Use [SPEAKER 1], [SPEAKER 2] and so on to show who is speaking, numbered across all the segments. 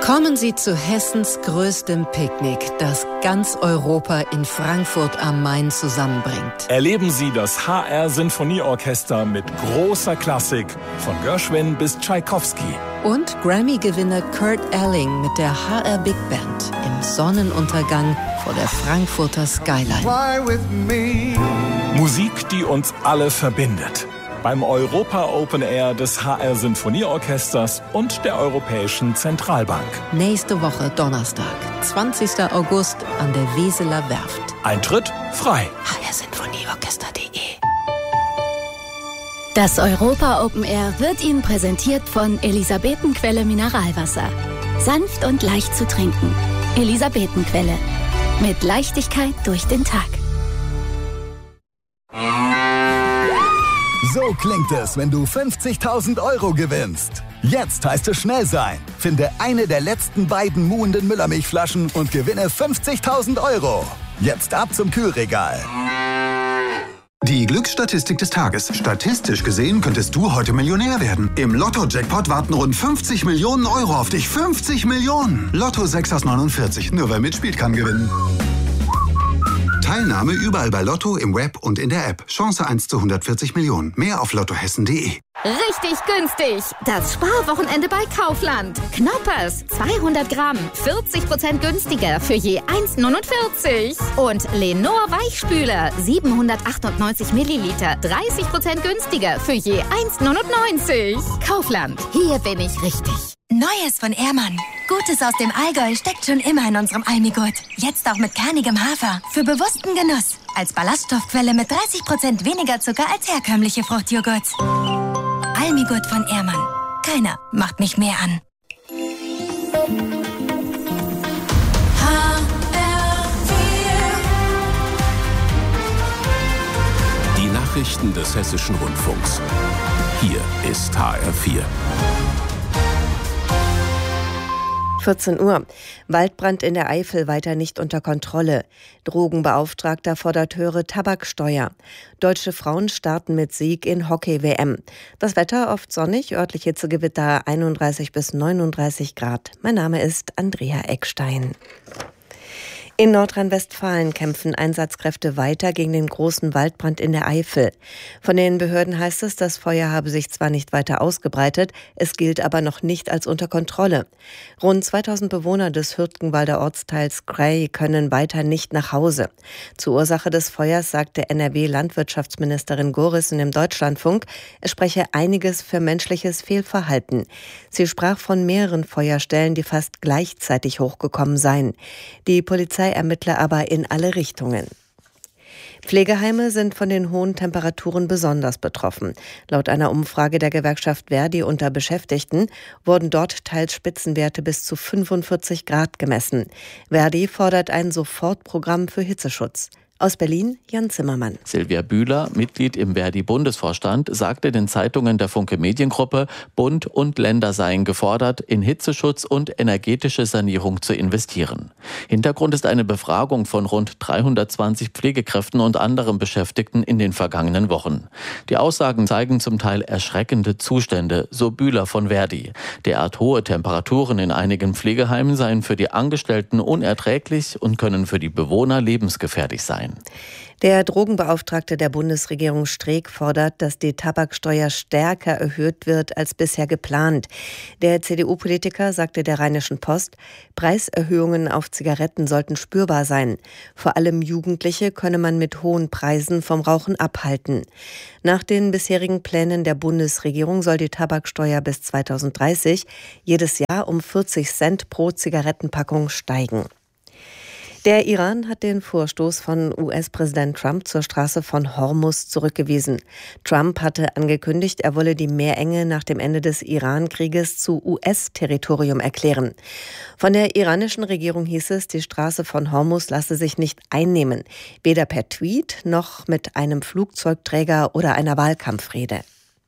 [SPEAKER 1] Kommen Sie zu Hessens größtem Picknick, das ganz Europa in Frankfurt am Main zusammenbringt.
[SPEAKER 2] Erleben Sie das HR-Sinfonieorchester mit großer Klassik, von Gershwin bis Tschaikowski.
[SPEAKER 1] Und Grammy-Gewinner Kurt Elling mit der HR Big Band im Sonnenuntergang vor der Frankfurter Skyline.
[SPEAKER 2] Musik, die uns alle verbindet. Beim Europa Open Air des HR Sinfonieorchesters und der Europäischen Zentralbank.
[SPEAKER 1] Nächste Woche Donnerstag, 20. August an der Weseler Werft.
[SPEAKER 2] Eintritt frei.
[SPEAKER 1] hrsinfonieorchester.de.
[SPEAKER 3] Das Europa Open Air wird Ihnen präsentiert von Elisabetenquelle Mineralwasser. Sanft und leicht zu trinken. Elisabetenquelle. Mit Leichtigkeit durch den Tag.
[SPEAKER 4] So klingt es, wenn du 50.000 € gewinnst. Jetzt heißt es schnell sein. Finde eine der letzten beiden muhenden Müllermilchflaschen und gewinne 50.000 €. Jetzt ab zum Kühlregal.
[SPEAKER 5] Die Glücksstatistik des Tages. Statistisch gesehen könntest du heute Millionär werden. Im Lotto-Jackpot warten rund 50 Millionen € auf dich. 50 Millionen! Lotto 6 aus 49. Nur wer mitspielt, kann gewinnen. Teilnahme überall bei Lotto, im Web und in der App. Chance 1 zu 140 Millionen. Mehr auf lottohessen.de.
[SPEAKER 3] Richtig günstig! Das Sparwochenende bei Kaufland. Knoppers, 200 Gramm, 40% günstiger für je 1,49. Und Lenor Weichspüler, 798 Milliliter, 30% günstiger für je 1,99. Kaufland, hier bin ich richtig.
[SPEAKER 6] Neues von Ehrmann. Gutes aus dem Allgäu steckt schon immer in unserem Almigurt. Jetzt auch mit kernigem Hafer. Für bewussten Genuss. Als Ballaststoffquelle mit 30% weniger Zucker als herkömmliche Fruchtjoghurts. Almigurt von Ehrmann. Keiner macht mich mehr an.
[SPEAKER 7] Die Nachrichten des Hessischen Rundfunks. Hier ist HR4.
[SPEAKER 8] 14 Uhr. Waldbrand in der Eifel weiter nicht unter Kontrolle. Drogenbeauftragter fordert höhere Tabaksteuer. Deutsche Frauen starten mit Sieg in Hockey-WM. Das Wetter oft sonnig, örtliche Hitzegewitter 31 bis 39 Grad. Mein Name ist Andrea Eckstein. In Nordrhein-Westfalen kämpfen Einsatzkräfte weiter gegen den großen Waldbrand in der Eifel. Von den Behörden heißt es, das Feuer habe sich zwar nicht weiter ausgebreitet, es gilt aber noch nicht als unter Kontrolle. Rund 2000 Bewohner des Hürtgenwalder Ortsteils Kray können weiter nicht nach Hause. Zur Ursache des Feuers sagte NRW-Landwirtschaftsministerin Gorissen im Deutschlandfunk, es spreche einiges für menschliches Fehlverhalten. Sie sprach von mehreren Feuerstellen, die fast gleichzeitig hochgekommen seien. Die Polizei ermittle aber in alle Richtungen. Pflegeheime sind von den hohen Temperaturen besonders betroffen. Laut einer Umfrage der Gewerkschaft Verdi unter Beschäftigten wurden dort teils Spitzenwerte bis zu 45 Grad gemessen. Verdi fordert ein Sofortprogramm für Hitzeschutz. Aus Berlin, Jan Zimmermann.
[SPEAKER 9] Silvia Bühler, Mitglied im Verdi-Bundesvorstand, sagte den Zeitungen der Funke Mediengruppe, Bund und Länder seien gefordert, in Hitzeschutz und energetische Sanierung zu investieren. Hintergrund ist eine Befragung von rund 320 Pflegekräften und anderen Beschäftigten in den vergangenen Wochen. Die Aussagen zeigen zum Teil erschreckende Zustände, so Bühler von Verdi. Derart hohe Temperaturen in einigen Pflegeheimen seien für die Angestellten unerträglich und können für die Bewohner lebensgefährlich sein.
[SPEAKER 8] Der Drogenbeauftragte der Bundesregierung Streeck fordert, dass die Tabaksteuer stärker erhöht wird als bisher geplant. Der CDU-Politiker sagte der Rheinischen Post, Preiserhöhungen auf Zigaretten sollten spürbar sein. Vor allem Jugendliche könne man mit hohen Preisen vom Rauchen abhalten. Nach den bisherigen Plänen der Bundesregierung soll die Tabaksteuer bis 2030 jedes Jahr um 40 Cent pro Zigarettenpackung steigen. Der Iran hat den Vorstoß von US-Präsident Trump zur Straße von Hormuz zurückgewiesen. Trump hatte angekündigt, er wolle die Meerenge nach dem Ende des Iran-Krieges zu US-Territorium erklären. Von der iranischen Regierung hieß es, die Straße von Hormuz lasse sich nicht einnehmen, weder per Tweet noch mit einem Flugzeugträger oder einer Wahlkampfrede.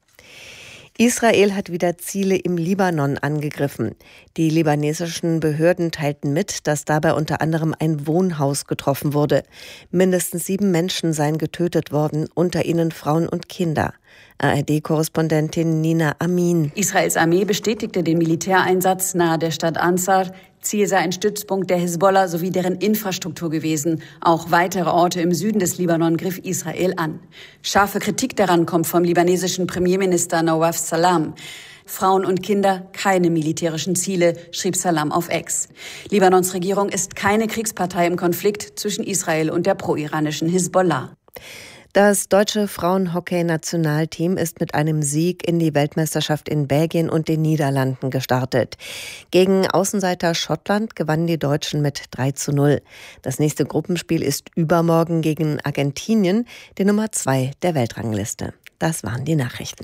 [SPEAKER 8] Israel hat wieder Ziele im Libanon angegriffen. Die libanesischen Behörden teilten mit, dass dabei unter anderem ein Wohnhaus getroffen wurde. Mindestens 7 Menschen seien getötet worden, unter ihnen Frauen und Kinder. ARD-Korrespondentin Nina Amin.
[SPEAKER 10] Israels Armee bestätigte den Militäreinsatz nahe der Stadt Ansar. Ziel sei ein Stützpunkt der Hisbollah sowie deren Infrastruktur gewesen. Auch weitere Orte im Süden des Libanon griff Israel an. Scharfe Kritik daran kommt vom libanesischen Premierminister Nawaf Salam. Frauen und Kinder keine militärischen Ziele, schrieb Salam auf X. Libanons Regierung ist keine Kriegspartei im Konflikt zwischen Israel und der pro-iranischen Hisbollah.
[SPEAKER 8] Das deutsche Frauenhockey-Nationalteam ist mit einem Sieg in die Weltmeisterschaft in Belgien und den Niederlanden gestartet. Gegen Außenseiter Schottland gewannen die Deutschen mit 3:0. Das nächste Gruppenspiel ist übermorgen gegen Argentinien, die Nummer 2 der Weltrangliste. Das waren die Nachrichten.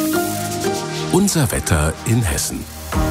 [SPEAKER 7] Unser Wetter in Hessen.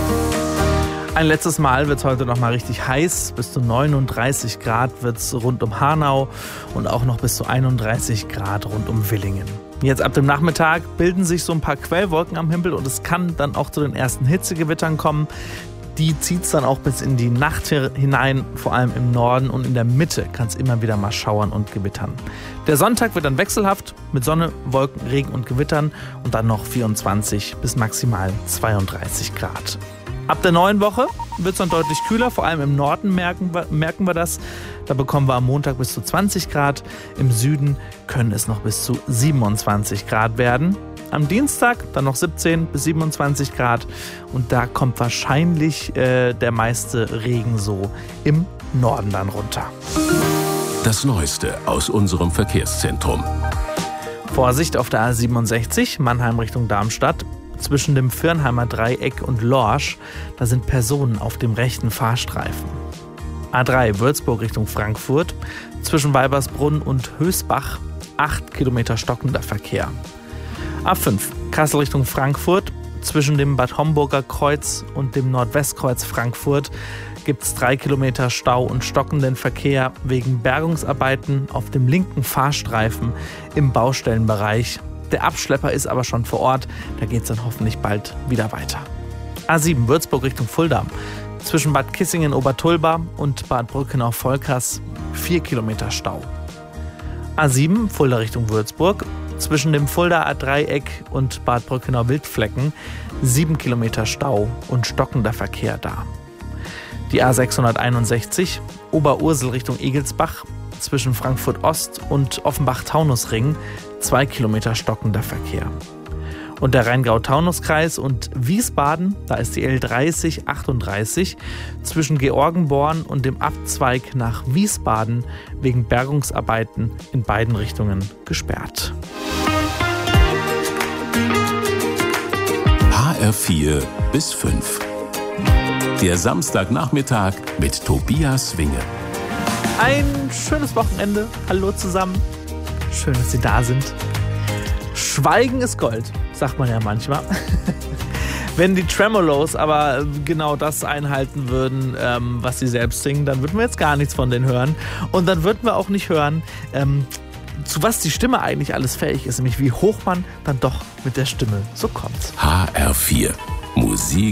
[SPEAKER 11] Ein letztes Mal wird es heute noch mal richtig heiß. Bis zu 39 Grad wird es rund um Hanau und auch noch bis zu 31 Grad rund um Villingen. Jetzt ab dem Nachmittag bilden sich so ein paar Quellwolken am Himmel und es kann dann auch zu den ersten Hitzegewittern kommen. Die zieht es dann auch bis in die Nacht hinein, vor allem im Norden und in der Mitte kann es immer wieder mal schauern und gewittern. Der Sonntag wird dann wechselhaft mit Sonne, Wolken, Regen und Gewittern und dann noch 24 bis maximal 32 Grad. Ab der neuen Woche wird es dann deutlich kühler, vor allem im Norden merken wir das. Da bekommen wir am Montag bis zu 20 Grad. Im Süden können es noch bis zu 27 Grad werden. Am Dienstag dann noch 17 bis 27 Grad und da kommt wahrscheinlich der meiste Regen so im Norden dann runter.
[SPEAKER 7] Das Neueste aus unserem Verkehrszentrum.
[SPEAKER 11] Vorsicht auf der A67, Mannheim Richtung Darmstadt. Zwischen dem Firnheimer Dreieck und Lorsch, da sind Personen auf dem rechten Fahrstreifen. A3 Würzburg Richtung Frankfurt, zwischen Weibersbrunn und Hösbach, 8 Kilometer stockender Verkehr. A5 Kassel Richtung Frankfurt, zwischen dem Bad Homburger Kreuz und dem Nordwestkreuz Frankfurt gibt es 3 Kilometer Stau und stockenden Verkehr wegen Bergungsarbeiten auf dem linken Fahrstreifen im Baustellenbereich. Der Abschlepper ist aber schon vor Ort, da geht es dann hoffentlich bald wieder weiter. A7 Würzburg Richtung Fulda, zwischen Bad Kissingen-Obertulba und Bad Brückenau-Volkers 4 Kilometer Stau. A7 Fulda Richtung Würzburg, zwischen dem Fuldaer Dreieck und Bad Brückenau-Wildflecken 7 Kilometer Stau und stockender Verkehr da. Die A661 Oberursel Richtung Egelsbach, zwischen Frankfurt Ost und Offenbach-Taunusring 2 Kilometer stockender Verkehr. Und der Rheingau-Taunus-Kreis und Wiesbaden, da ist die L3038 zwischen Georgenborn und dem Abzweig nach Wiesbaden wegen Bergungsarbeiten in beiden Richtungen gesperrt.
[SPEAKER 7] HR4 bis 5. Der Samstagnachmittag mit Tobias Winge.
[SPEAKER 11] Ein schönes Wochenende. Hallo zusammen. Schön, dass Sie da sind. Schweigen ist Gold, sagt man ja manchmal. Wenn die Tremolos aber genau das einhalten würden, was sie selbst singen, dann würden wir jetzt gar nichts von denen hören. Und dann würden wir auch nicht hören, zu was die Stimme eigentlich alles fähig ist, nämlich wie hoch man dann doch mit der Stimme so kommt.
[SPEAKER 7] HR4 Musik